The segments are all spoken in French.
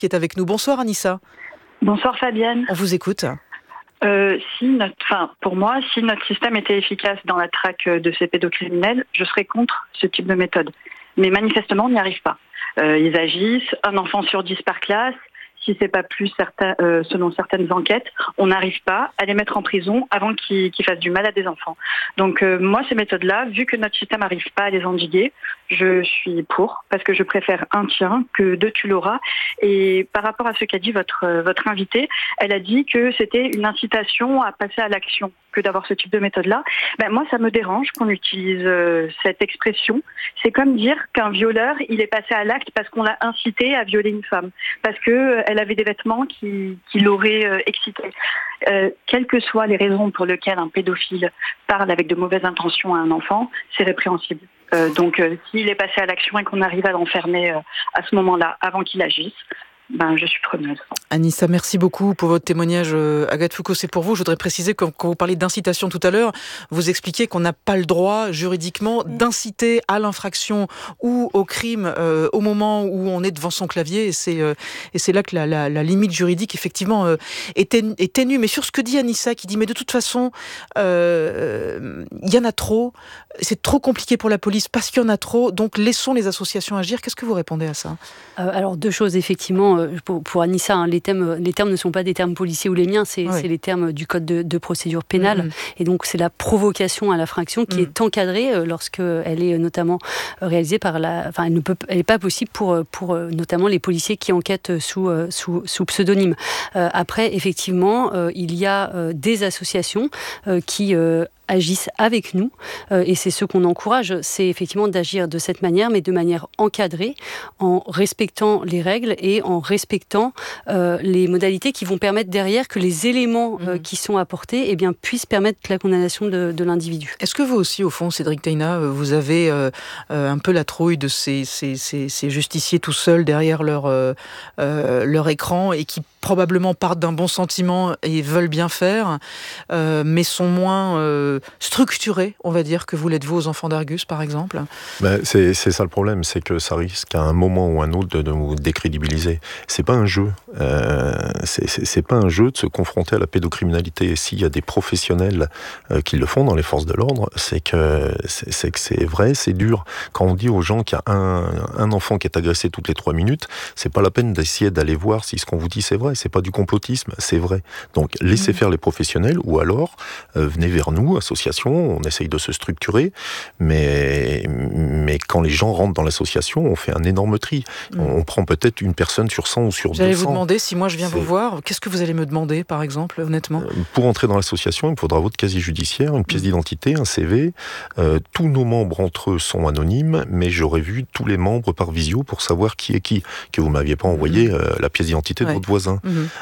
qui est avec nous. Bonsoir Anissa. Bonsoir Fabienne. On vous écoute. Pour moi, si notre système était efficace dans la traque de ces pédocriminels, je serais contre ce type de méthode. Mais manifestement, on n'y arrive pas. Ils agissent, un enfant sur 10 par classe. Si c'est pas plus selon certaines enquêtes, on n'arrive pas à les mettre en prison avant qu'ils fassent du mal à des enfants. Donc moi, ces méthodes-là, vu que notre système n'arrive pas à les endiguer, je suis pour, parce que je préfère un tien que deux tu l'auras. Et par rapport à ce qu'a dit votre invitée, elle a dit que c'était une incitation à passer à l'action que d'avoir ce type de méthode-là. Moi, ça me dérange qu'on utilise cette expression. C'est comme dire qu'un violeur, il est passé à l'acte parce qu'on l'a incité à violer une femme, parce que elle avait des vêtements qui l'auraient excitée. Quelles que soient les raisons pour lesquelles un pédophile parle avec de mauvaises intentions à un enfant, c'est répréhensible. Donc, s'il est passé à l'action et qu'on arrive à l'enfermer à ce moment-là, avant qu'il agisse, je suis preneuse. Anissa, merci beaucoup pour votre témoignage. Agathe Foucault, c'est pour vous. Je voudrais préciser que quand vous parliez d'incitation tout à l'heure, vous expliquez qu'on n'a pas le droit juridiquement d'inciter à l'infraction ou au crime au moment où on est devant son clavier. Et c'est là que la limite juridique, effectivement, est ténue. Mais sur ce que dit Anissa, qui dit, mais de toute façon, il y en a trop, c'est trop compliqué pour la police parce qu'il y en a trop, donc laissons les associations agir. Qu'est-ce que vous répondez à ça ? Alors, deux choses, effectivement. Pour Anissa, les termes ne sont pas des termes policiers ou les miens, c'est les termes du code de procédure pénale. Et donc, c'est la provocation à l'infraction qui est encadrée lorsqu'elle est notamment réalisée par elle n'est pas possible pour notamment les policiers qui enquêtent sous pseudonyme. Après, effectivement, il y a des associations qui agissent avec nous et c'est ce qu'on encourage, c'est effectivement d'agir de cette manière, mais de manière encadrée, en respectant les règles et en respectant les modalités qui vont permettre derrière que les éléments qui sont apportés puissent permettre la condamnation de l'individu. Est-ce que vous aussi, au fond, Cédric Teina, vous avez un peu la trouille de ces justiciers tout seuls derrière leur écran et qui probablement partent d'un bon sentiment et veulent bien faire, mais sont moins structurés, on va dire, que vous l'êtes-vous aux enfants d'Argus, par exemple ? C'est ça le problème, c'est que ça risque à un moment ou un autre de nous décrédibiliser. C'est pas un jeu. C'est pas un jeu de se confronter à la pédocriminalité. Et s'il y a des professionnels qui le font dans les forces de l'ordre, c'est que c'est vrai, c'est dur. Quand on dit aux gens qu'il y a un enfant qui est agressé toutes les 3 minutes, c'est pas la peine d'essayer d'aller voir si ce qu'on vous dit c'est vrai. C'est pas du complotisme, c'est vrai. Donc laissez faire les professionnels ou alors venez vers nous, association, on essaye de se structurer, mais quand les gens rentrent dans l'association, on fait un énorme tri. On prend peut-être une personne sur 100 ou sur 200. J'allais vous demander, si moi je viens vous voir, qu'est-ce que vous allez me demander, par exemple, honnêtement ? Pour entrer dans l'association, il me faudra votre casier judiciaire, une pièce d'identité, un CV. Tous nos membres entre eux sont anonymes, mais j'aurais vu tous les membres par visio pour savoir qui est qui. Que vous m'aviez pas envoyé la pièce d'identité de votre voisin.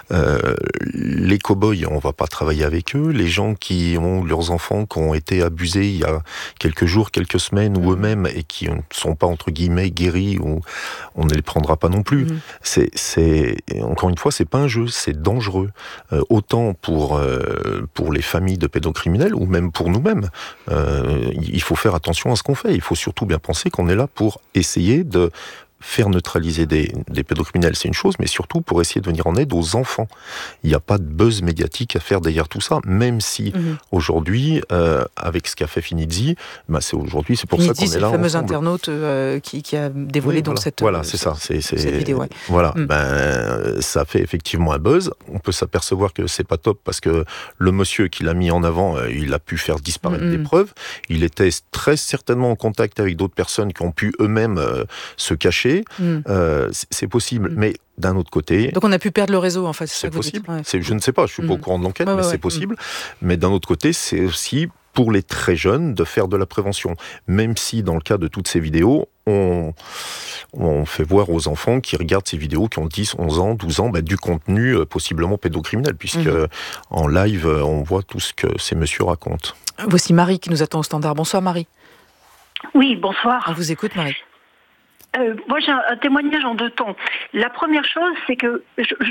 Les cow-boys, on va pas travailler avec eux. Les gens qui ont leurs enfants qui ont été abusés il y a quelques jours, quelques semaines ou eux-mêmes et qui ne sont pas entre guillemets guéris, ou on ne les prendra pas non plus. Encore une fois, c'est pas un jeu, c'est dangereux. Autant pour les familles de pédocriminels ou même pour nous-mêmes. Il faut faire attention à ce qu'on fait. Il faut surtout bien penser qu'on est là pour essayer de faire neutraliser des pédocriminels, c'est une chose, mais surtout pour essayer de venir en aide aux enfants. Il n'y a pas de buzz médiatique à faire derrière tout ça, même si aujourd'hui, avec ce qu'a fait Finizzi, c'est pour ça qu'on est là ensemble. C'est le fameux internaute qui a dévoilé cette vidéo. Voilà, ça fait effectivement un buzz. On peut s'apercevoir que c'est pas top parce que le monsieur qui l'a mis en avant, il a pu faire disparaître des preuves. Il était très certainement en contact avec d'autres personnes qui ont pu eux-mêmes se cacher. C'est possible, mais d'un autre côté... Donc on a pu perdre le réseau, en fait, c'est ça que possible. Vous dites. Je ne sais pas, je ne suis pas au courant de l'enquête, mais c'est possible. Mais d'un autre côté, c'est aussi pour les très jeunes de faire de la prévention. Même si, dans le cas de toutes ces vidéos, on fait voir aux enfants qui regardent ces vidéos, qui ont 10, 11 ans, 12 ans, du contenu possiblement pédocriminel, puisque en live, on voit tout ce que ces messieurs racontent. Voici Marie qui nous attend au standard. Bonsoir Marie. Oui, bonsoir. On vous écoute Marie. Moi, j'ai un témoignage en 2 temps. La première chose, c'est que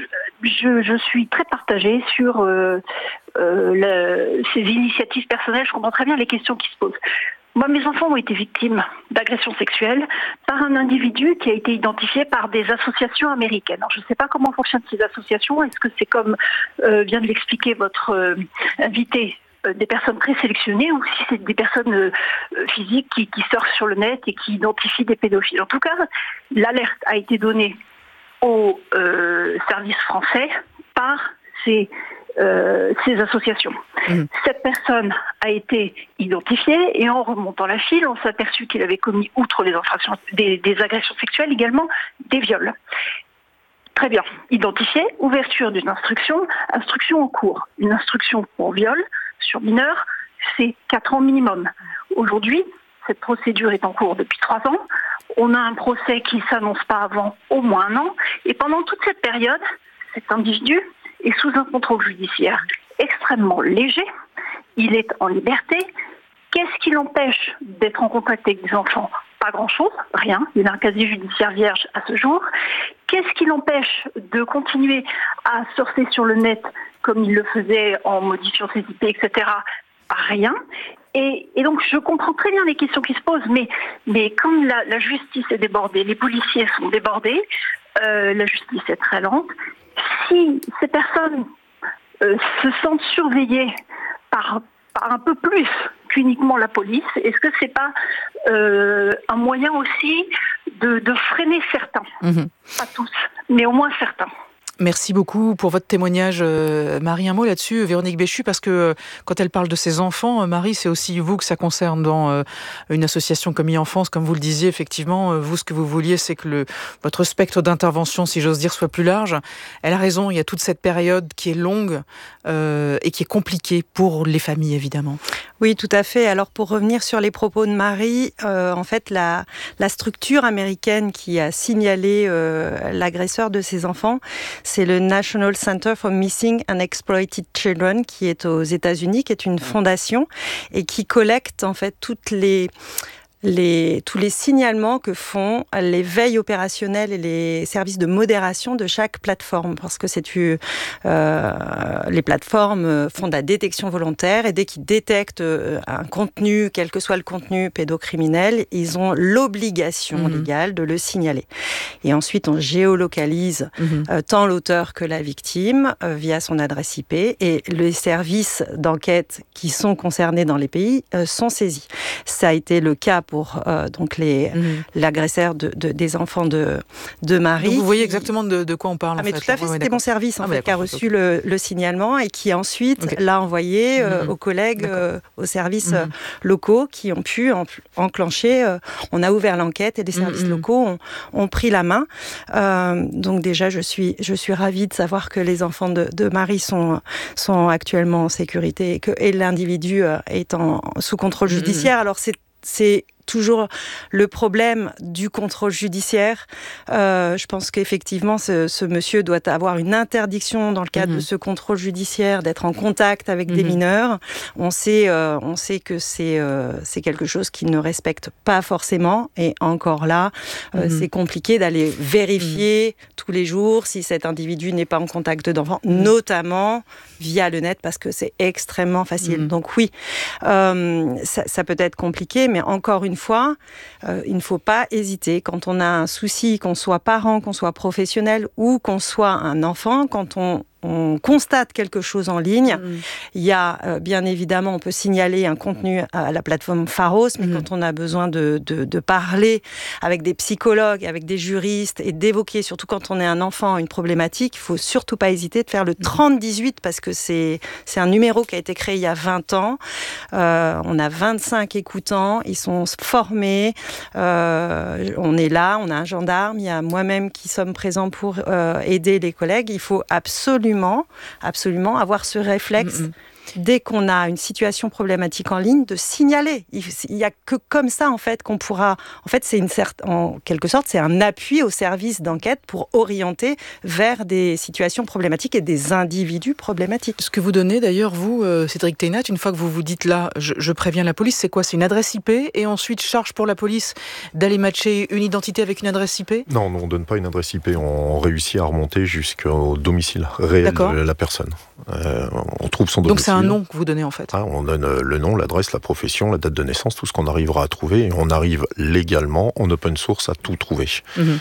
je suis très partagée sur ces initiatives personnelles. Je comprends très bien les questions qui se posent. Moi, mes enfants ont été victimes d'agressions sexuelles par un individu qui a été identifié par des associations américaines. Alors, je ne sais pas comment fonctionnent ces associations. Est-ce que c'est comme vient de l'expliquer votre invité, des personnes présélectionnées, ou si c'est des personnes physiques qui surfent sur le net et qui identifient des pédophiles? En tout cas, l'alerte a été donnée aux services français par ces associations. Cette personne a été identifiée et en remontant la file, on s'est aperçu qu'il avait commis, outre les infractions, des agressions sexuelles, également des viols. Très bien. Identifié, ouverture d'une instruction en cours. Une instruction pour viol sur mineur, c'est 4 ans minimum. Aujourd'hui, cette procédure est en cours depuis 3 ans. On a un procès qui ne s'annonce pas avant au moins 1 an. Et pendant toute cette période, cet individu est sous un contrôle judiciaire extrêmement léger. Il est en liberté. Qu'est-ce qui l'empêche d'être en contact avec des enfants? Pas grand-chose, rien. Il a un casier judiciaire vierge à ce jour. Qu'est-ce qui l'empêche de continuer à surfer sur le net comme il le faisait en modifiant ses IP, etc. Pas rien. Et donc je comprends très bien les questions qui se posent, mais comme la justice est débordée, les policiers sont débordés, la justice est très lente. Si ces personnes se sentent surveillées par un peu plus qu'uniquement la police, est-ce que c'est pas un moyen aussi de freiner certains, pas tous, mais au moins certains? Merci beaucoup pour votre témoignage, Marie. Un mot là-dessus, Véronique Béchu, parce que quand elle parle de ses enfants, Marie, c'est aussi vous que ça concerne dans une association comme e-Enfance, comme vous le disiez, effectivement, vous, ce que vous vouliez, c'est que votre spectre d'intervention, si j'ose dire, soit plus large. Elle a raison, il y a toute cette période qui est longue et qui est compliquée pour les familles, évidemment. Oui, tout à fait. Alors, pour revenir sur les propos de Marie, en fait, la structure américaine qui a signalé l'agresseur de ses enfants, c'est le National Center for Missing and Exploited Children, qui est aux États-Unis, qui est une fondation et qui collecte en fait tous les signalements que font les veilles opérationnelles et les services de modération de chaque plateforme, parce que les plateformes font de la détection volontaire et dès qu'ils détectent un contenu, quel que soit le contenu pédocriminel, ils ont l'obligation légale de le signaler. Et ensuite, on géolocalise tant l'auteur que la victime via son adresse IP, et les services d'enquête qui sont concernés dans les pays sont saisis. Ça a été le cas pour l'agresseur des enfants de Marie. Donc vous voyez exactement de quoi on parle. Mais tout à fait, c'était mon service qui a reçu le signalement et qui ensuite l'a envoyé aux collègues, aux services locaux qui ont pu enclencher. On a ouvert l'enquête et les services locaux ont pris la main. Donc déjà, je suis ravie de savoir que les enfants de Marie sont actuellement en sécurité et l'individu est sous contrôle judiciaire. Alors c'est toujours le problème du contrôle judiciaire. Je pense qu'effectivement, ce monsieur doit avoir une interdiction dans le cadre de ce contrôle judiciaire d'être en contact avec des mineurs. On sait que c'est quelque chose qu'il ne respecte pas forcément. Et encore là, c'est compliqué d'aller vérifier tous les jours si cet individu n'est pas en contact d'enfants, notamment via le net, parce que c'est extrêmement facile. Donc oui, ça peut être compliqué, mais encore une fois, il ne faut pas hésiter quand on a un souci, qu'on soit parent, qu'on soit professionnel ou qu'on soit un enfant, quand on constate quelque chose en ligne, il y a bien évidemment, on peut signaler un contenu à la plateforme Pharos, mais quand on a besoin de parler avec des psychologues, avec des juristes et d'évoquer, surtout quand on est un enfant, une problématique, il ne faut surtout pas hésiter de faire le 3018 parce que c'est un numéro qui a été créé il y a 20 ans. On a 25 écoutants, ils sont formés, on est là, on a un gendarme, il y a moi-même qui sommes présents pour aider les collègues. Il faut absolument avoir ce réflexe dès qu'on a une situation problématique en ligne de signaler. Il n'y a que comme ça en fait qu'on pourra. En fait, en quelque sorte, c'est un appui au service d'enquête pour orienter vers des situations problématiques et des individus problématiques. Ce que vous donnez d'ailleurs, vous, Cédric Thénat, une fois que vous vous dites là, je préviens la police, c'est quoi? C'est une adresse IP et ensuite charge pour la police d'aller matcher une identité avec une adresse IP? Non, on ne donne pas une adresse IP. On réussit à remonter jusqu'au domicile réel de la personne. On trouve son domicile. Donc un nom que vous donnez en fait. On donne le nom, l'adresse, la profession, la date de naissance, tout ce qu'on arrivera à trouver. Et on arrive légalement, en open source, à tout trouver.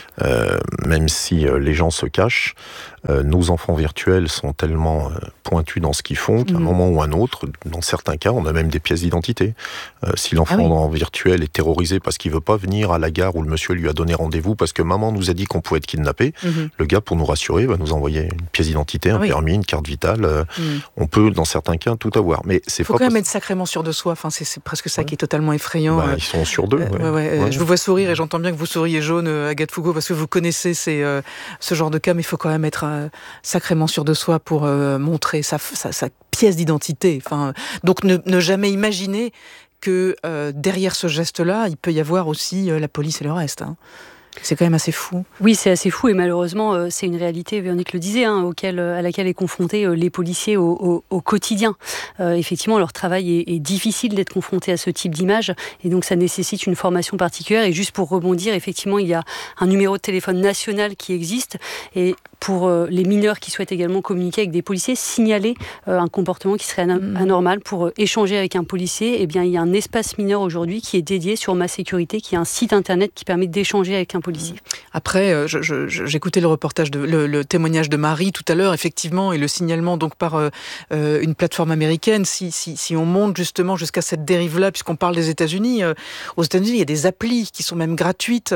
Même si les gens se cachent, nos enfants virtuels sont tellement pointus dans ce qu'ils font qu'à un moment ou un autre, dans certains cas, on a même des pièces d'identité. Si l'enfant virtuel est terrorisé parce qu'il veut pas venir à la gare où le monsieur lui a donné rendez-vous parce que maman nous a dit qu'on pouvait être kidnappé, le gars, pour nous rassurer, va nous envoyer une pièce d'identité, un permis, une carte vitale. On peut, dans certains cas, tout avoir. Mais c'est faut quand même être sacrément sûr de soi. Enfin, c'est presque ça qui est totalement effrayant. Ils sont sûrs d'eux. Je vous vois sourire et j'entends bien que vous souriez jaune, Agathe Foucault, parce que vous connaissez ce genre de cas, mais il faut quand même être sacrément sûr de soi pour montrer sa pièce d'identité. Enfin, donc ne jamais imaginer que derrière ce geste-là, il peut y avoir aussi la police et le reste. C'est quand même assez fou. Oui, c'est assez fou et malheureusement, c'est une réalité, Véronique le disait, à laquelle est confrontés les policiers au quotidien. Effectivement, leur travail est difficile d'être confronté à ce type d'image et donc ça nécessite une formation particulière. Et juste pour rebondir, effectivement, il y a un numéro de téléphone national qui existe et pour les mineurs qui souhaitent également communiquer avec des policiers, signaler un comportement qui serait anormal pour échanger avec un policier. Eh bien, il y a un espace mineur aujourd'hui qui est dédié sur Ma Sécurité, qui est un site internet qui permet d'échanger avec un policier. Après, j'écoutais le reportage, le témoignage de Marie tout à l'heure, effectivement, et le signalement donc par une plateforme américaine. Si on monte justement jusqu'à cette dérive-là, puisqu'on parle des États-Unis, aux États-Unis, il y a des applis qui sont même gratuites,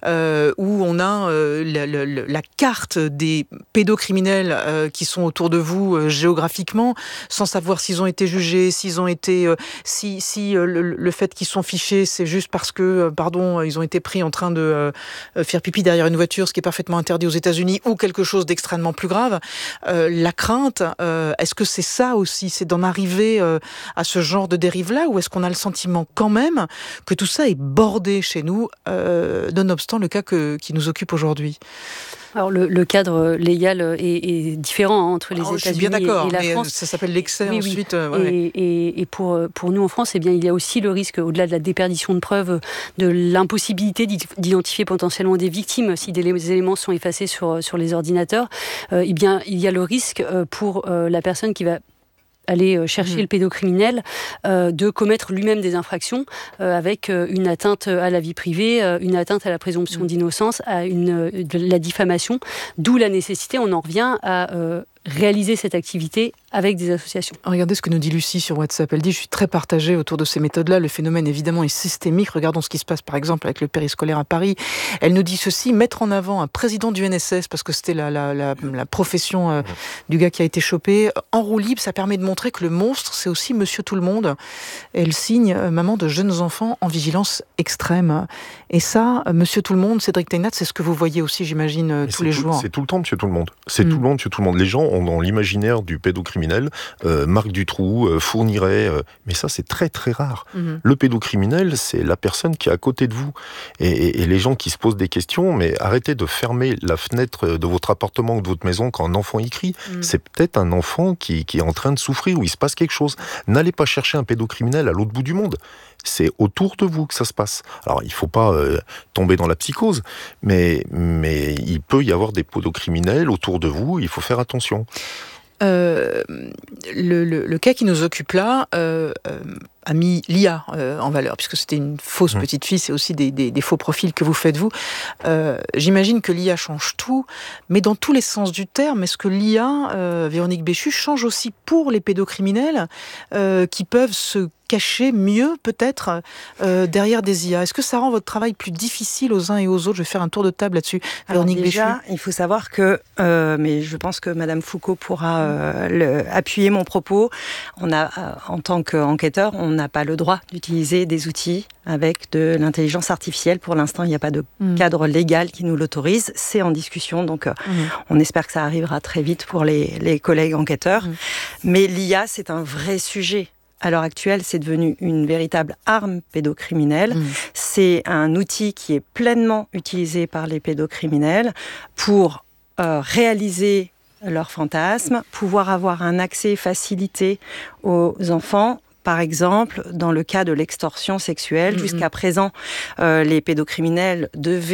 où on a la carte des pédocriminels qui sont autour de vous géographiquement, sans savoir s'ils ont été jugés, s'ils ont été, si le fait qu'ils sont fichés, c'est juste parce que, ils ont été pris en train de faire pipi derrière une voiture, ce qui est parfaitement interdit aux États-Unis, ou quelque chose d'extrêmement plus grave. La crainte, est-ce que c'est ça aussi, c'est d'en arriver à ce genre de dérive-là, ou est-ce qu'on a le sentiment quand même que tout ça est bordé chez nous, nonobstant le cas qui nous occupe aujourd'hui? Alors le cadre légal est différent entre les États-Unis et la France. Ça s'appelle l'excès ensuite. Et pour nous en France, eh bien, il y a aussi le risque, au-delà de la déperdition de preuves, de l'impossibilité d'identifier potentiellement des victimes si des éléments sont effacés sur les ordinateurs. Eh bien, il y a le risque pour la personne qui va aller chercher le pédocriminel, de commettre lui-même des infractions avec une atteinte à la vie privée, une atteinte à la présomption d'innocence, de la diffamation, d'où la nécessité, on en revient à réaliser cette activité avec des associations. Regardez ce que nous dit Lucie sur WhatsApp. Elle dit « Je suis très partagée autour de ces méthodes-là. Le phénomène, évidemment, est systémique. Regardons ce qui se passe, par exemple, avec le périscolaire à Paris. » Elle nous dit ceci, mettre en avant un président du NSS, parce que c'était la profession du gars qui a été chopé. En roue libre, ça permet de montrer que le monstre, c'est aussi Monsieur Tout-le-Monde. Elle signe maman de jeunes enfants en vigilance extrême. Et ça, Monsieur Tout-le-Monde, Cédric Teignat, c'est ce que vous voyez aussi, j'imagine, tous les jours. C'est tout le temps Monsieur Tout-le-Monde. C'est tout le monde, Monsieur Tout-le-monde. Les gens ont dans l'imaginaire du pédocriminel Marc Dutroux, Fourniret, mais ça c'est très très rare. Le pédocriminel, c'est la personne qui est à côté de vous. Et les gens qui se posent des questions, mais arrêtez de fermer la fenêtre de votre appartement ou de votre maison quand un enfant y crie. C'est peut-être un enfant qui est en train de souffrir, où il se passe quelque chose. N'allez pas chercher un pédocriminel à l'autre bout du monde. C'est autour de vous que ça se passe. Alors, il ne faut pas tomber dans la psychose, mais il peut y avoir des pédocriminels autour de vous, il faut faire attention. Le cas qui nous occupe là a mis l'IA en valeur, puisque c'était une fausse petite fille, c'est aussi des faux profils que vous faites vous. J'imagine que l'IA change tout, mais dans tous les sens du terme, est-ce que l'IA, Véronique Béchu, change aussi pour les pédocriminels qui peuvent se cacher mieux peut-être derrière des IA? Est-ce que ça rend votre travail plus difficile aux uns et aux autres? Je vais faire un tour de table là-dessus. Véronique Béchu. Déjà, il faut savoir que, mais je pense que Madame Foucault pourra appuyer mon propos, on a, en tant qu'enquêteur, on n'a pas le droit d'utiliser des outils avec de l'intelligence artificielle. Pour l'instant, il n'y a pas de cadre légal qui nous l'autorise. C'est en discussion, donc on espère que ça arrivera très vite pour les collègues enquêteurs. Mais l'IA, c'est un vrai sujet. À l'heure actuelle, c'est devenu une véritable arme pédocriminelle. C'est un outil qui est pleinement utilisé par les pédocriminels pour réaliser leurs fantasmes, pouvoir avoir un accès facilité aux enfants. Par exemple, dans le cas de l'extorsion sexuelle, jusqu'à présent, les pédocriminels devaient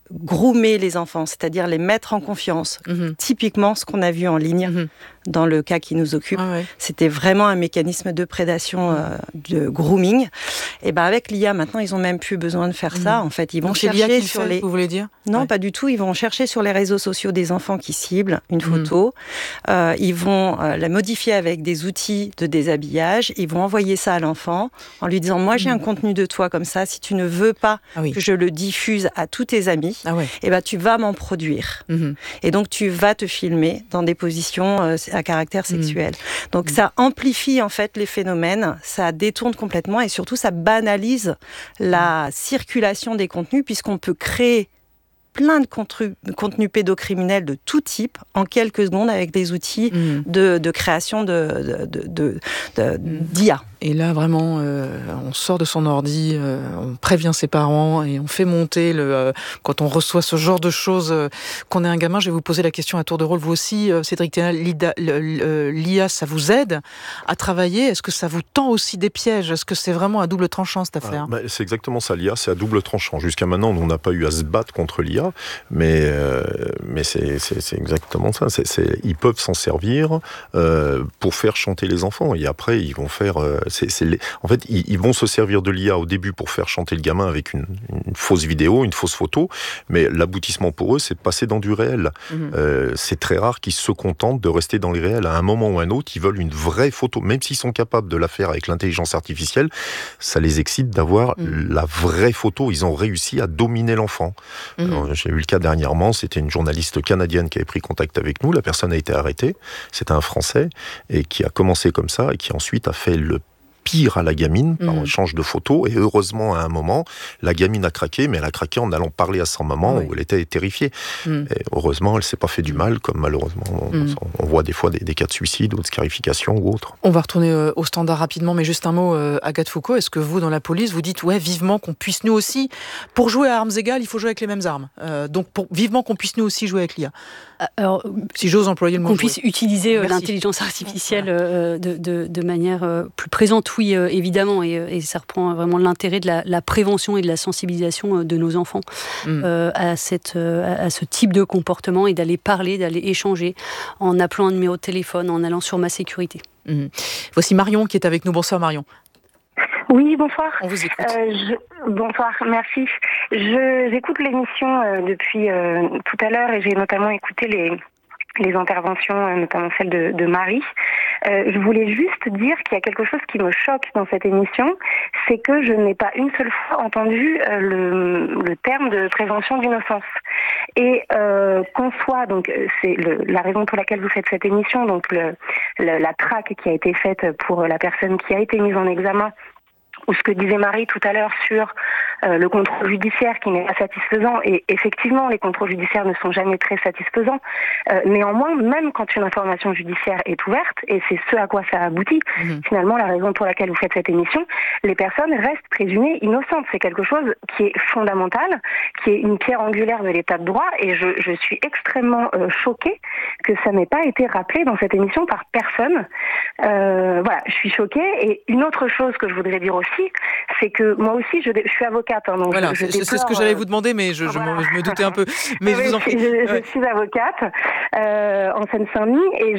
groomer les enfants, c'est-à-dire les mettre en confiance. Typiquement, ce qu'on a vu en ligne, dans le cas qui nous occupe, c'était vraiment un mécanisme de prédation, de grooming. Et ben avec l'IA, maintenant, ils ont même plus besoin de faire ça. En fait, ils vont chercher sur les... Vous voulez dire ? Non, pas du tout. Ils vont chercher sur les réseaux sociaux des enfants qui ciblent une photo. Ils vont la modifier avec des outils de déshabillage. Ils vont envoyer ça à l'enfant en lui disant, moi, j'ai un contenu de toi comme ça. Si tu ne veux pas que je le diffuse à tous tes amis, et ben, tu vas m'en produire. Et donc, tu vas te filmer dans des positions à caractère sexuel. Donc, ça amplifie, en fait, les phénomènes. Ça détourne complètement et surtout, ça banalise la circulation des contenus puisqu'on peut créer plein de contenus pédocriminels de tout type en quelques secondes avec des outils de création d'IA. Et là, vraiment, on sort de son ordi, on prévient ses parents et on fait monter quand on reçoit ce genre de choses, qu'on est un gamin. Je vais vous poser la question à tour de rôle. Vous aussi, Cédric Thénal, l'IA, ça vous aide à travailler? Est-ce que ça vous tend aussi des pièges? Est-ce que c'est vraiment à double tranchant, cette affaire? C'est exactement ça, l'IA, c'est à double tranchant. Jusqu'à maintenant, on n'a pas eu à se battre contre l'IA, mais c'est exactement ça. Ils peuvent s'en servir pour faire chanter les enfants. Et après, ils vont faire... En fait, ils vont se servir de l'IA au début pour faire chanter le gamin avec une fausse vidéo, une fausse photo, mais l'aboutissement pour eux, c'est de passer dans du réel. C'est très rare qu'ils se contentent de rester dans les réels. À un moment ou un autre, ils veulent une vraie photo. Même s'ils sont capables de la faire avec l'intelligence artificielle, ça les excite d'avoir la vraie photo. Ils ont réussi à dominer l'enfant. J'ai eu le cas dernièrement, c'était une journaliste canadienne qui avait pris contact avec nous. La personne a été arrêtée. C'était un Français et qui a commencé comme ça et qui ensuite a fait le pire à la gamine par échange de photos, et heureusement à un moment la gamine a craqué, mais elle a craqué en allant parler à sa maman où elle était terrifiée. Et heureusement elle s'est pas fait du mal, comme malheureusement on voit des fois des cas de suicide ou de scarification ou autre. On va retourner au standard rapidement, mais juste un mot, Agathe Foucault, est-ce que vous dans la police vous dites vivement qu'on puisse nous aussi, pour jouer à armes égales il faut jouer avec les mêmes armes, donc vivement qu'on puisse nous aussi jouer avec l'IA? Alors, si j'ose employer le mot, qu'on puisse utiliser l'intelligence artificielle de manière plus présente, oui, évidemment, et ça reprend vraiment l'intérêt de la prévention et de la sensibilisation de nos enfants à ce type de comportement, et d'aller parler, d'aller échanger en appelant un numéro de téléphone, en allant sur Ma Sécurité. Voici Marion qui est avec nous. Bonsoir Marion. Oui, bonsoir. On vous écoute. Bonsoir, merci. J'écoute l'émission depuis tout à l'heure, et j'ai notamment écouté les interventions, notamment celle de Marie. Je voulais juste dire qu'il y a quelque chose qui me choque dans cette émission, c'est que je n'ai pas une seule fois entendu le terme de prévention d'innocence. Et qu'on soit, donc c'est la raison pour laquelle vous faites cette émission, donc la traque qui a été faite pour la personne qui a été mise en examen, ou ce que disait Marie tout à l'heure sur le contrôle judiciaire qui n'est pas satisfaisant. Et effectivement, les contrôles judiciaires ne sont jamais très satisfaisants. Néanmoins, même quand une information judiciaire est ouverte, et c'est ce à quoi ça aboutit, finalement, la raison pour laquelle vous faites cette émission, les personnes restent présumées innocentes. C'est quelque chose qui est fondamental, qui est une pierre angulaire de l'état de droit, et je suis extrêmement choquée que ça n'ait pas été rappelé dans cette émission par personne. Voilà, je suis choquée. Et une autre chose que je voudrais dire aussi, c'est que moi aussi, je suis avocate. Donc voilà, c'est ce que j'allais vous demander, mais je me doutais un peu. Mais je vous en prie. Je suis avocate en Seine-Saint-Denis, et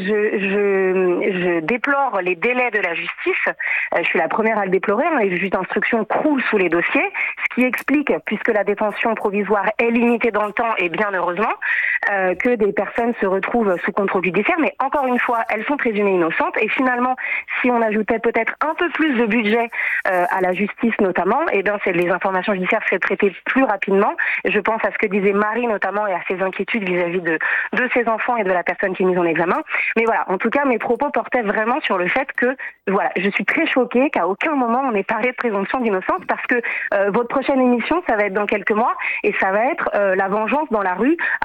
je déplore les délais de la justice. Je suis la première à le déplorer. Les juges d'instruction croulent sous les dossiers, ce qui explique, puisque la détention provisoire est limitée dans le temps, et bien heureusement, que des personnes se retrouvent sous contrôle judiciaire. Mais encore une fois, elles sont présumées innocentes. Et finalement, si on ajoutait peut-être un peu plus de budget à la justice notamment, et bien les informations judiciaires seraient traitées plus rapidement. Je pense à ce que disait Marie notamment, et à ses inquiétudes vis-à-vis de ses enfants et de la personne qui est mise en examen. Mais voilà, en tout cas, mes propos portaient vraiment sur le fait que, voilà, je suis très choquée qu'à aucun moment on ait parlé de présomption d'innocence, parce que votre prochaine émission, ça va être dans quelques mois, et ça va être la vengeance dans la rue à partir du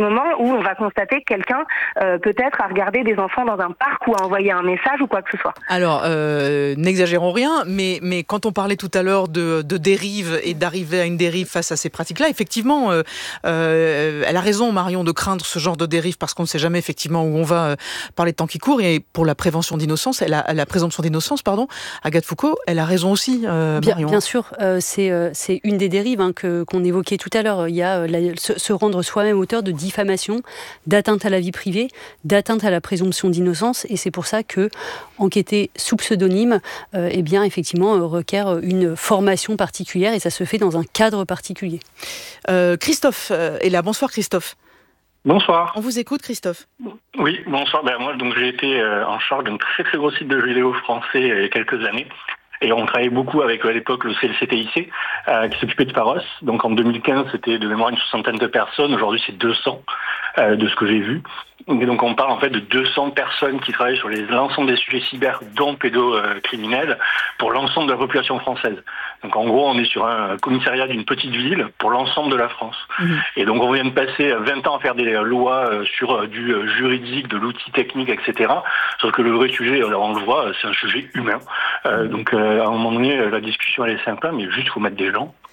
moment où on va constater que quelqu'un peut-être a regardé des enfants dans un parc ou a envoyé un message ou quoi que ce soit. Alors, n'exagérons rien, mais quand on parlait tout à l'heure de dérive et d'arriver à une dérive face à ces pratiques-là, effectivement, elle a raison, Marion, de craindre ce genre de dérive parce qu'on ne sait jamais effectivement où on va par les temps qui courent. Et pour la présomption d'innocence, Agathe Foucauld, elle a raison aussi, Marion. Bien sûr, c'est une des dérives qu'on évoquait tout à l'heure. Il y a se rendre soi-même auteur de diffamation, d'atteinte à la vie privée, d'atteinte à la présomption d'innocence. Et c'est pour ça que enquêter sous pseudonyme, effectivement, requiert une formation particulière et ça se fait dans un cadre particulier. Christophe est là. Bonsoir Christophe. Bonsoir. On vous écoute Christophe. Oui, bonsoir. Moi, j'ai été en charge d'un très très gros site de jeux vidéo français il y a quelques années. Et on travaillait beaucoup avec, à l'époque, le CLCTIC, qui s'occupait de Pharos. Donc en 2015, c'était de mémoire une 60aine de personnes. Aujourd'hui, c'est 200, de ce que j'ai vu. Et donc on parle en fait de 200 personnes qui travaillent sur l'ensemble des sujets cyber, dont pédocriminels, pour l'ensemble de la population française. Donc en gros, on est sur un commissariat d'une petite ville pour l'ensemble de la France. Mmh. Et donc on vient de passer 20 ans à faire des lois sur du juridique, de l'outil technique, etc. Sauf que le vrai sujet, on le voit, c'est un sujet humain. Donc à un moment donné, la discussion elle est sympa, mais juste il faut mettre des gens.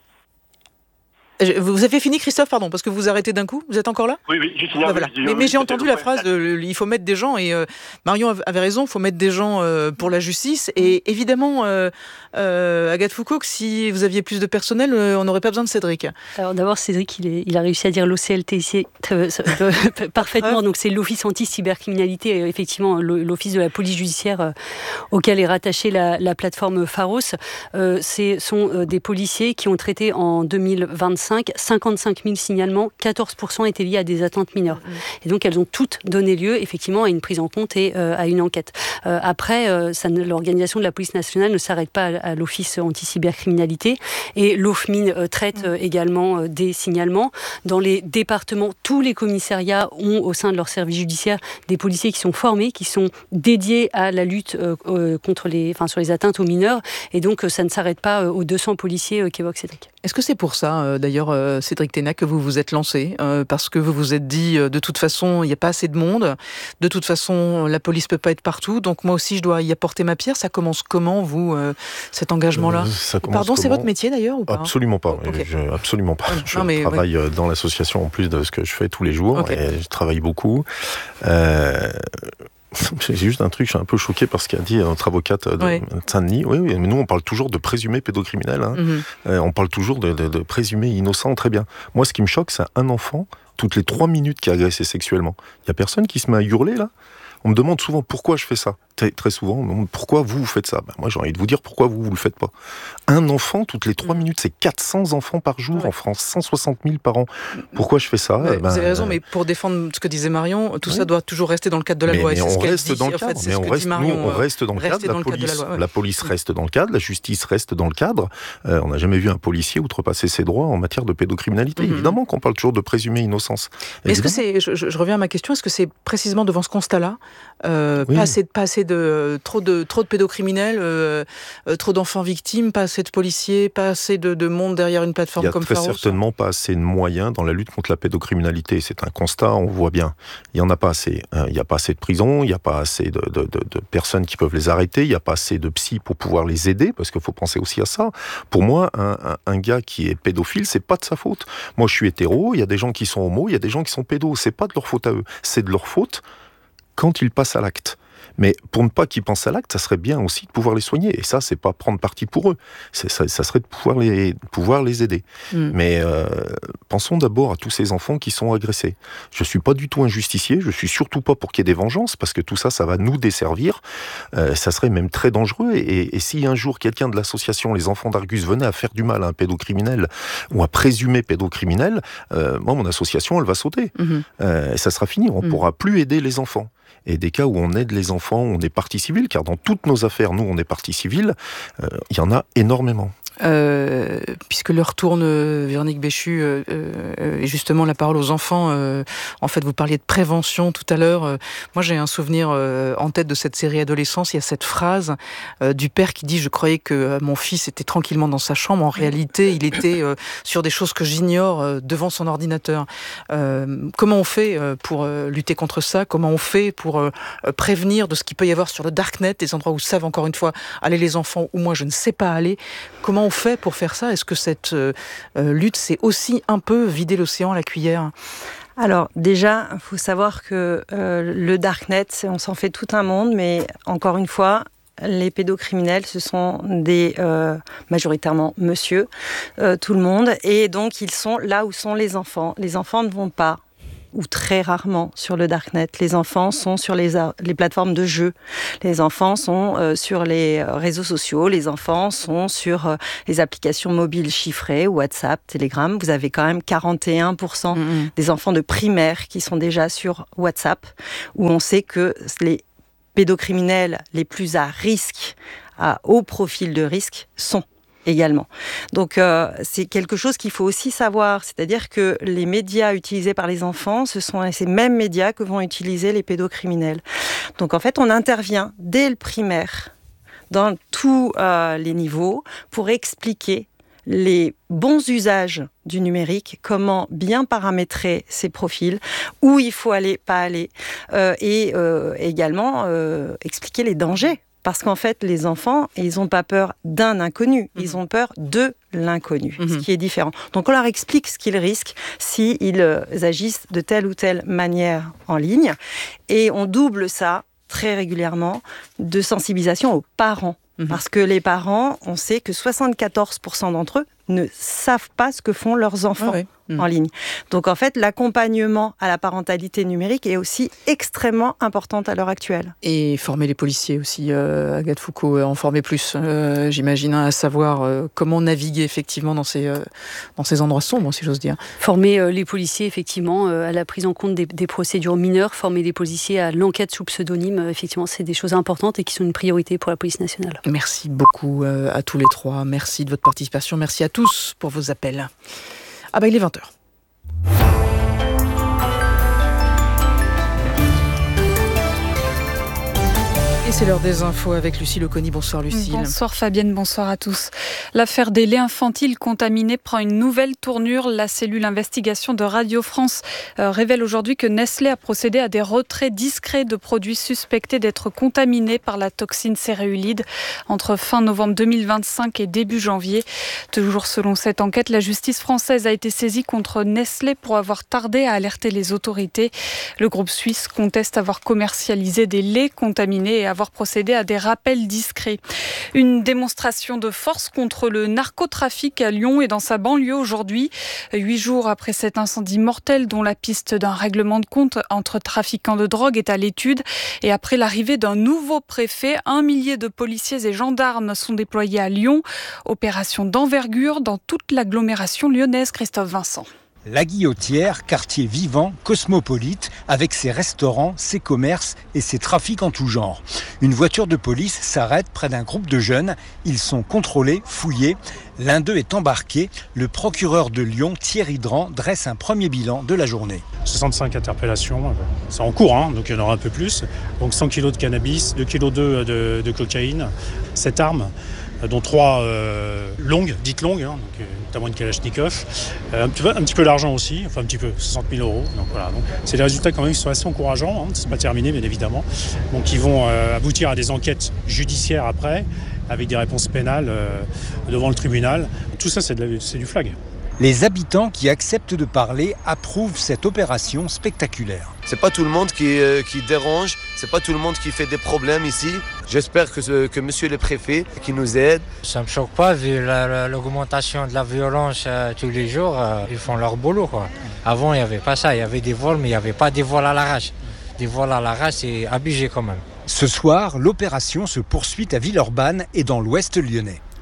Vous avez fini Christophe, pardon, parce que vous arrêtez d'un coup, vous êtes encore là ? Oui, juste là. Voilà. Mais j'ai entendu la phrase, il faut mettre des gens, et Marion avait raison, il faut mettre des gens pour la justice, et évidemment, Agathe Foucauld, si vous aviez plus de personnel, on n'aurait pas besoin de Cédric. Alors d'abord, Cédric, il a réussi à dire l'OCLTC parfaitement, donc c'est l'Office anti-cybercriminalité, effectivement, l'Office de la police judiciaire auquel est rattachée la plateforme Pharos. Ce sont des policiers qui ont traité en 2025 55 000 signalements, 14% étaient liés à des atteintes mineures. Et donc elles ont toutes donné lieu effectivement à une prise en compte et à une enquête. Après, l'organisation de la police nationale ne s'arrête pas à l'Office anti-cybercriminalité et l'OFMIN traite également des signalements. Dans les départements, tous les commissariats ont au sein de leur service judiciaire des policiers qui sont formés, qui sont dédiés à la lutte sur les atteintes aux mineurs. Et donc ça ne s'arrête pas aux 200 policiers qu'évoque Cédric. Est-ce que c'est pour ça, d'ailleurs, Cédric Ténac, que vous vous êtes lancé parce que vous vous êtes dit, de toute façon, il n'y a pas assez de monde, de toute façon, la police ne peut pas être partout, donc moi aussi, je dois y apporter ma pierre. Ça commence comment, vous, cet engagement-là ? Pardon, c'est votre métier, d'ailleurs, ou pas ? Absolument pas. Okay. Absolument pas. Je travaille dans l'association, en plus de ce que je fais tous les jours, et je travaille beaucoup. C'est juste un truc, je suis un peu choqué par ce qu'a dit notre avocate de Saint-Denis. Oui, mais nous on parle toujours de présumé pédocriminel. On parle toujours de présumé innocent, très bien. Moi, ce qui me choque, c'est un enfant, toutes les 3 minutes, qui est agressé sexuellement. Il n'y a personne qui se met à hurler, là ? On me demande souvent pourquoi je fais ça. Très souvent, on me demande pourquoi vous faites ça. Moi, j'ai envie de vous dire pourquoi vous le faites pas. Un enfant, toutes les 3 minutes, c'est 400 enfants par jour en France, 160 000 par an. Pourquoi je fais ça ? Vous avez raison, mais pour défendre ce que disait Marion, tout ça doit toujours rester dans le cadre de la loi. Mais on reste dans le cadre. On reste dans le cadre. La police reste dans le cadre. La justice reste dans le cadre. On n'a jamais vu un policier outrepasser ses droits en matière de pédocriminalité. Évidemment qu'on parle toujours de présumée innocence. Mais est-ce que c'est, je reviens à ma question, est-ce que c'est précisément devant ce constat-là, pas assez de trop de pédocriminels, trop d'enfants victimes, pas assez de policiers, pas assez de monde derrière une plateforme comme Pharos ? Il n'y a très certainement pas assez de moyens dans la lutte contre la pédocriminalité. C'est un constat, on voit bien. Il n'y en a pas assez. Il n'y a pas assez de prisons, il n'y a pas assez de personnes qui peuvent les arrêter, il n'y a pas assez de psy pour pouvoir les aider, parce qu'il faut penser aussi à ça. Pour moi, un gars qui est pédophile, c'est pas de sa faute. Moi, je suis hétéro, il y a des gens qui sont homo, il y a des gens qui sont pédos. C'est pas de leur faute à eux. C'est de leur faute quand ils passent à l'acte. Mais pour ne pas qu'ils pensent à l'acte, ça serait bien aussi de pouvoir les soigner. Et ça, c'est pas prendre parti pour eux. Ça serait de pouvoir les aider. Mais pensons d'abord à tous ces enfants qui sont agressés. Je suis pas du tout un justicier. Je suis surtout pas pour qu'il y ait des vengeances, parce que tout ça, ça va nous desservir. Ça serait même très dangereux. Et si un jour quelqu'un de l'association Les Enfants d'Argus venait à faire du mal à un pédocriminel ou à présumer pédocriminel, moi, mon association, elle va sauter. Et ça sera fini. On pourra plus aider les enfants. Et des cas où on aide les enfants, on est partie civile, car dans toutes nos affaires, nous, on est partie civile, il y en a énormément. Puisque l'heure tourne, Véronique Béchu, et justement la parole aux enfants, en fait vous parliez de prévention tout à l'heure. Moi j'ai un souvenir en tête de cette série Adolescence. Il y a cette phrase du père qui dit « Je croyais que mon fils était tranquillement dans sa chambre. En réalité, il était sur des choses que j'ignore devant son ordinateur. » Comment on fait pour lutter contre ça? Comment on fait pour prévenir de ce qu'il peut y avoir sur le darknet, des endroits où savent encore une fois aller les enfants, où moi je ne sais pas aller? Comment on fait pour faire ça? Est-ce que cette lutte, c'est aussi un peu vider l'océan à la cuillère? Alors déjà, il faut savoir que le darknet, on s'en fait tout un monde, mais encore une fois, les pédocriminels, ce sont des majoritairement monsieur, tout le monde, et donc ils sont là où sont les enfants. Les enfants ne vont pas, ou très rarement, sur le darknet. Les enfants sont sur les plateformes de jeux. Les enfants sont sur les réseaux sociaux. Les enfants sont sur les applications mobiles chiffrées, WhatsApp, Telegram. Vous avez quand même 41% des enfants de primaire qui sont déjà sur WhatsApp, où on sait que les pédocriminels les plus à risque, à haut profil de risque, sont également. Donc c'est quelque chose qu'il faut aussi savoir, c'est-à-dire que les médias utilisés par les enfants, ce sont ces mêmes médias que vont utiliser les pédocriminels. Donc en fait, on intervient dès le primaire, dans tous les niveaux, pour expliquer les bons usages du numérique, comment bien paramétrer ses profils, où il faut aller, pas aller, et également expliquer les dangers. Parce qu'en fait, les enfants, ils n'ont pas peur d'un inconnu, ils ont peur de l'inconnu, ce qui est différent. Donc on leur explique ce qu'ils risquent s'ils agissent de telle ou telle manière en ligne, et on double ça très régulièrement de sensibilisation aux parents. Parce que les parents, on sait que 74% d'entre eux ne savent pas ce que font leurs enfants en ligne. Donc en fait, l'accompagnement à la parentalité numérique est aussi extrêmement important à l'heure actuelle. Et former les policiers aussi, Agathe Foucault, en former plus, j'imagine, à savoir comment naviguer effectivement dans ces endroits sombres, si j'ose dire. Former les policiers effectivement à la prise en compte des procédures mineures, former les policiers à l'enquête sous pseudonyme, effectivement c'est des choses importantes et qui sont une priorité pour la police nationale. Merci beaucoup à tous les trois, merci de votre participation, merci à tous pour vos appels. Ah bah il est 20h. Et c'est l'heure des infos avec Lucille Oconi. Bonsoir Lucille. Bonsoir Fabienne, bonsoir à tous. L'affaire des laits infantiles contaminés prend une nouvelle tournure. La cellule investigation de Radio France révèle aujourd'hui que Nestlé a procédé à des retraits discrets de produits suspectés d'être contaminés par la toxine céréulide entre fin novembre 2025 et début janvier. Toujours selon cette enquête, la justice française a été saisie contre Nestlé pour avoir tardé à alerter les autorités. Le groupe suisse conteste avoir commercialisé des laits contaminés et avoir procédé à des rappels discrets. Une démonstration de force contre le narcotrafic à Lyon et dans sa banlieue aujourd'hui. 8 jours après cet incendie mortel dont la piste d'un règlement de compte entre trafiquants de drogue est à l'étude et après l'arrivée d'un nouveau préfet, 1 millier de policiers et gendarmes sont déployés à Lyon. Opération d'envergure dans toute l'agglomération lyonnaise. Christophe Vincent. La Guillotière, quartier vivant, cosmopolite, avec ses restaurants, ses commerces et ses trafics en tout genre. Une voiture de police s'arrête près d'un groupe de jeunes. Ils sont contrôlés, fouillés. L'un d'eux est embarqué. Le procureur de Lyon, Thierry Dran, dresse un premier bilan de la journée. 65 interpellations, c'est en cours, donc il y en aura un peu plus. Donc 100 kg de cannabis, 2 kg de cocaïne, 7 armes, dont 3 longues, dites longues, donc, notamment une Kalachnikov, un petit peu d'argent aussi, enfin un petit peu, 60 000 €. Donc voilà, donc c'est des résultats quand même qui sont assez encourageants, c'est pas terminé bien évidemment. Donc ils vont aboutir à des enquêtes judiciaires après, avec des réponses pénales devant le tribunal. Tout ça c'est du flag. Les habitants qui acceptent de parler approuvent cette opération spectaculaire. C'est pas tout le monde qui dérange, c'est pas tout le monde qui fait des problèmes ici. J'espère que monsieur le préfet qui nous aide. Ça me choque pas vu l'augmentation de la violence tous les jours, ils font leur boulot quoi. Avant il n'y avait pas ça, il y avait des vols mais il n'y avait pas des vols à l'arrache. Des vols à l'arrache c'est abusé quand même. Ce soir, l'opération se poursuit à Villeurbanne et dans l'ouest lyonnais.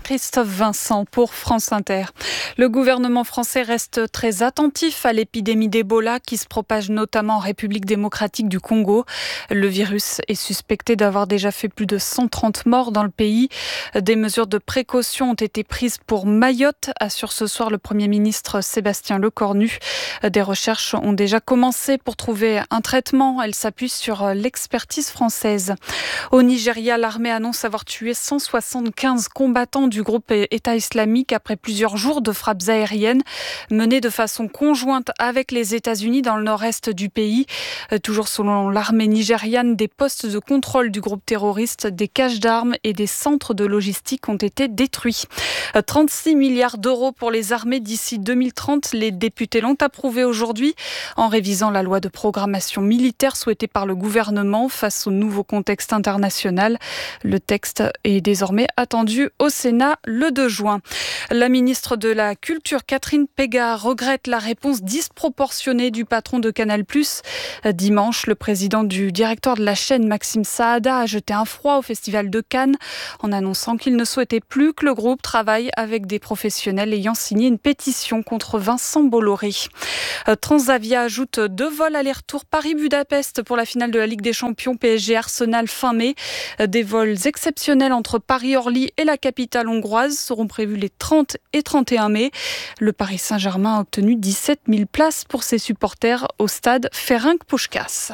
Christophe Vincent pour France Inter. Le gouvernement français reste très attentif à l'épidémie d'Ebola qui se propage notamment en République démocratique du Congo. Le virus est suspecté d'avoir déjà fait plus de 130 morts dans le pays. Des mesures de précaution ont été prises pour Mayotte, assure ce soir le Premier ministre Sébastien Lecornu. Des recherches ont déjà commencé pour trouver un traitement. Elles s'appuient sur l'expertise française. Au Nigeria, l'armée annonce avoir tué 175 combattants du groupe État islamique après plusieurs jours de frappes aériennes menées de façon conjointe avec les États-Unis dans le nord-est du pays. Toujours selon l'armée nigériane, des postes de contrôle du groupe terroriste, des caches d'armes et des centres de logistique ont été détruits. 36 milliards d'euros pour les armées d'ici 2030. Les députés l'ont approuvé aujourd'hui en révisant la loi de programmation militaire souhaitée par le gouvernement face au nouveau contexte international. Le texte est désormais attendu au Sénat le 2 juin. La ministre de la Culture, Catherine Pégard, regrette la réponse disproportionnée du patron de Canal+. Dimanche, le président du directoire de la chaîne, Maxime Saada, a jeté un froid au Festival de Cannes en annonçant qu'il ne souhaitait plus que le groupe travaille avec des professionnels ayant signé une pétition contre Vincent Bolloré. Transavia ajoute 2 vols aller-retour Paris-Budapest pour la finale de la Ligue des Champions PSG-Arsenal fin mai. Des vols exceptionnels entre Paris-Orly et la capitale hongroise seront prévus les 30 et 31 mai. Le Paris Saint-Germain a obtenu 17 000 places pour ses supporters au stade Ferenc-Puskás.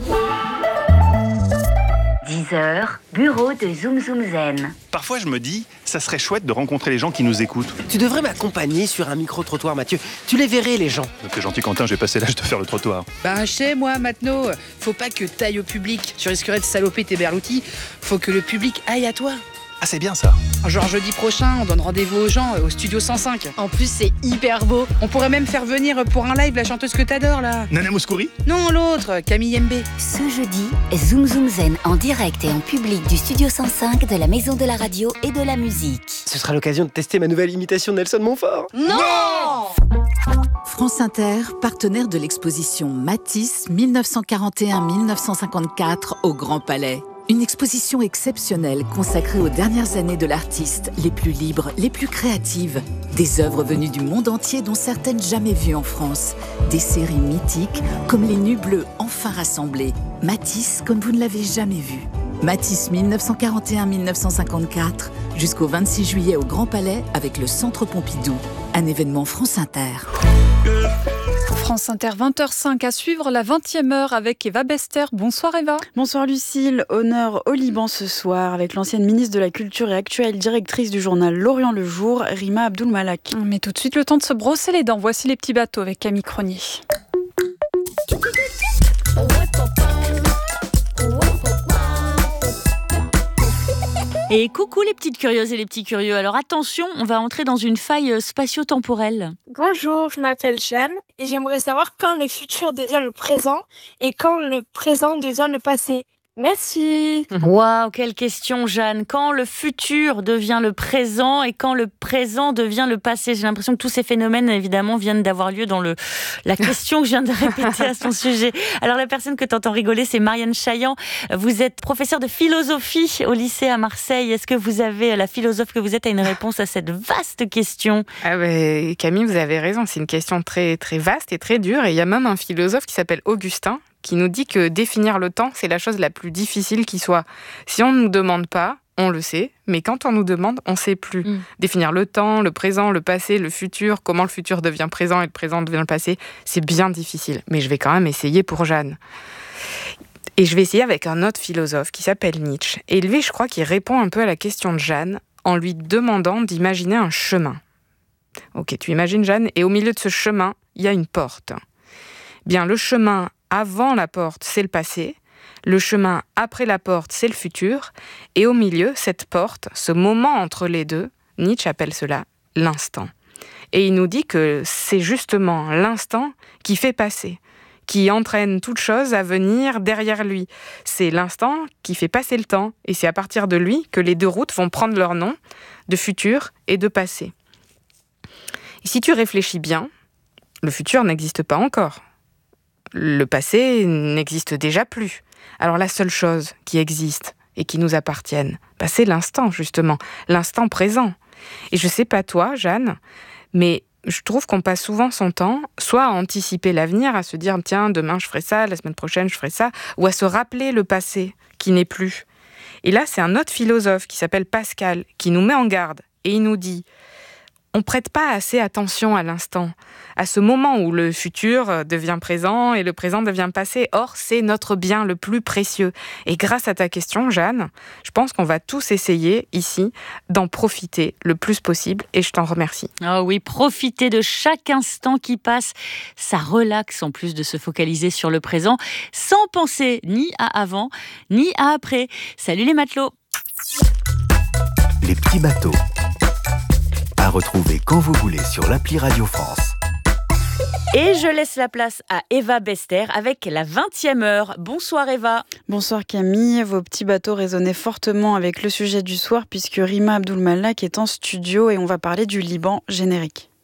10h, bureau de Zoom Zoom Zen. Parfois je me dis, ça serait chouette de rencontrer les gens qui nous écoutent. Tu devrais m'accompagner sur un micro-trottoir, Mathieu. Tu les verrais, les gens. T'es gentil, Quentin, j'ai passé l'âge de faire le trottoir. Chez moi, Matno, faut pas que t'ailles au public. Tu risquerais de saloper tes berloutis. Faut que le public aille à toi. Ah, c'est bien ça. Genre jeudi prochain, on donne rendez-vous aux gens au Studio 105. En plus, c'est hyper beau. On pourrait même faire venir pour un live la chanteuse que t'adores, là. Nana Mouskouri ? Non, l'autre, Camille Mbé. Ce jeudi, Zoom Zoom Zen en direct et en public du Studio 105 de la Maison de la Radio et de la Musique. Ce sera l'occasion de tester ma nouvelle imitation de Nelson Montfort. Non ! France Inter, partenaire de l'exposition Matisse 1941-1954 au Grand Palais. Une exposition exceptionnelle consacrée aux dernières années de l'artiste, les plus libres, les plus créatives. Des œuvres venues du monde entier dont certaines jamais vues en France. Des séries mythiques comme Les Nus Bleus enfin rassemblés. Matisse comme vous ne l'avez jamais vu. Matisse 1941-1954 jusqu'au 26 juillet au Grand Palais avec le Centre Pompidou. Un événement France Inter. France Inter, 20h05 à suivre la 20e heure avec Eva Bester. Bonsoir Eva. Bonsoir Lucille. Honneur au Liban ce soir avec l'ancienne ministre de la Culture et actuelle directrice du journal L'Orient le Jour, Rima Abdul-Malak. Mais tout de suite le temps de se brosser les dents. Voici les petits bateaux avec Camille Cronier. Et coucou les petites curieuses et les petits curieux. Alors attention, on va entrer dans une faille spatio-temporelle. Bonjour, je m'appelle Jeanne et j'aimerais savoir quand le futur devient le présent et quand le présent devient le passé. Merci. Waouh, quelle question Jeanne. Quand le futur devient le présent et quand le présent devient le passé? J'ai l'impression que tous ces phénomènes, évidemment, viennent d'avoir lieu dans la question que je viens de répéter à son sujet. Alors la personne que tu entends rigoler, c'est Marianne Chaillan. Vous êtes professeure de philosophie au lycée à Marseille. Est-ce que vous avez, la philosophe que vous êtes, a une réponse à cette vaste question? Camille, vous avez raison. C'est une question très, très vaste et très dure. Et il y a même un philosophe qui s'appelle Augustin, qui nous dit que définir le temps, c'est la chose la plus difficile qui soit. Si on ne nous demande pas, on le sait, mais quand on nous demande, on ne sait plus. Définir le temps, le présent, le passé, le futur, comment le futur devient présent et le présent devient le passé, c'est bien difficile. Mais je vais quand même essayer pour Jeanne. Et je vais essayer avec un autre philosophe qui s'appelle Nietzsche. Et lui, je crois qu'il répond un peu à la question de Jeanne en lui demandant d'imaginer un chemin. Ok, tu imagines Jeanne, et au milieu de ce chemin, il y a une porte. Bien, le chemin avant la porte, c'est le passé. Le chemin après la porte, c'est le futur. Et au milieu, cette porte, ce moment entre les deux, Nietzsche appelle cela l'instant. Et il nous dit que c'est justement l'instant qui fait passer, qui entraîne toute chose à venir derrière lui. C'est l'instant qui fait passer le temps. Et c'est à partir de lui que les deux routes vont prendre leur nom, de futur et de passé. Et si tu réfléchis bien, le futur n'existe pas encore. Le passé n'existe déjà plus. Alors la seule chose qui existe et qui nous appartienne, c'est l'instant justement, l'instant présent. Et je sais pas toi, Jeanne, mais je trouve qu'on passe souvent son temps soit à anticiper l'avenir, à se dire tiens, demain je ferai ça, la semaine prochaine je ferai ça, ou à se rappeler le passé qui n'est plus. Et là, c'est un autre philosophe qui s'appelle Pascal qui nous met en garde et il nous dit on prête pas assez attention à l'instant, à ce moment où le futur devient présent et le présent devient passé. Or, c'est notre bien le plus précieux. Et grâce à ta question, Jeanne, je pense qu'on va tous essayer ici d'en profiter le plus possible et je t'en remercie. Oh oui, profiter de chaque instant qui passe. Ça relaxe en plus de se focaliser sur le présent sans penser ni à avant ni à après. Salut les matelots. Les petits bateaux. À retrouver quand vous voulez sur l'appli Radio France. Et je laisse la place à Eva Bester avec la 20e heure. Bonsoir Eva. Bonsoir Camille. Vos petits bateaux résonnaient fortement avec le sujet du soir puisque Rima Abdul Malak est en studio et on va parler du Liban générique.